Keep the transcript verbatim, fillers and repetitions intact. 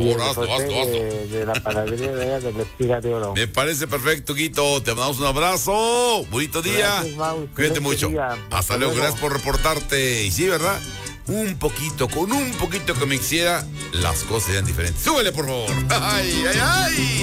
favor, hazlo, hazlo, hazlo. De, de la panadería de allá de la Espiga de Oro. Me parece perfecto, Guito. Te mandamos un abrazo. Bonito día. Gracias, Mau. Cuídate mucho. Día. Hasta, Hasta luego. luego. Gracias por reportarte. Y sí, ¿verdad? Un poquito, con un poquito que me hiciera, las cosas serían diferentes. Súbele, por favor. Ay, ay, ay.